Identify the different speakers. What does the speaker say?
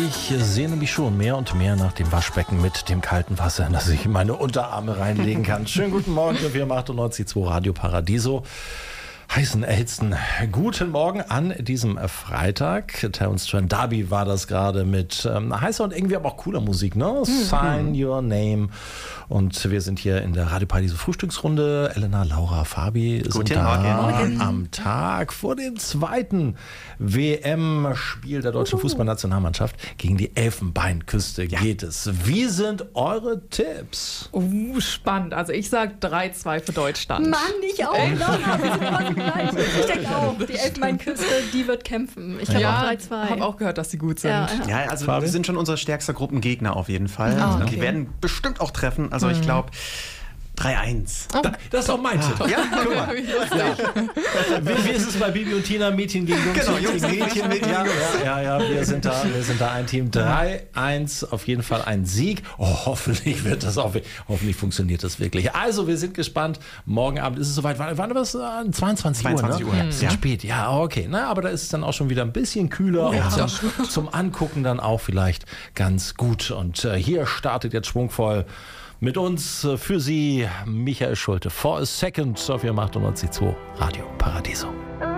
Speaker 1: Ich sehne mich schon mehr und mehr nach dem Waschbecken mit dem kalten Wasser, in das ich meine Unterarme reinlegen kann. Schönen guten Morgen, wir machen 98.2 Radio Paradiso. Heißen erhitzten guten Morgen an diesem Freitag. Terence Trent D'Arby war das gerade mit heißer und irgendwie aber auch cooler Musik, ne? Sign Your Name. Und wir sind hier in der Radio Paradiso Frühstücksrunde. Elena, Laura, Fabi sind da am Tag vor dem zweiten WM-Spiel der deutschen Fußballnationalmannschaft gegen die Elfenbeinküste geht es. Wie sind eure Tipps?
Speaker 2: Spannend. Also ich sage 3-2 für Deutschland.
Speaker 3: Mann, ich auch. Ich denke auch, die Elfenbeinküste, die wird kämpfen. Ich habe auch 3-2.
Speaker 2: Ich habe auch gehört, dass sie gut sind.
Speaker 4: Ja, also wir sind schon unser stärkster Gruppengegner auf jeden Fall.
Speaker 3: Okay.
Speaker 4: Die werden bestimmt auch treffen. Also ich glaube 3-1.
Speaker 1: Das ist auch mein Tipp.
Speaker 4: Ja, guck mal.
Speaker 1: Wie ist es bei Bibi und Tina? Mädchen gegen Jungs?
Speaker 4: Genau, Jungs gegen Mädchen.
Speaker 1: Ja, wir sind da ein Team. 3-1, auf jeden Fall ein Sieg. Oh, hoffentlich funktioniert das wirklich. Also, wir sind gespannt. Morgen Abend ist es soweit. Wann war das? 22 Uhr, ne?
Speaker 4: 22 Uhr.
Speaker 1: Sehr spät. Ja, okay. Na, aber da ist es dann auch schon wieder ein bisschen kühler. Und zum Angucken dann auch vielleicht ganz gut. Und hier startet jetzt schwungvoll mit uns für Sie Michael Schulte. For a Second auf Ihrem 98.2 Radio Paradiso.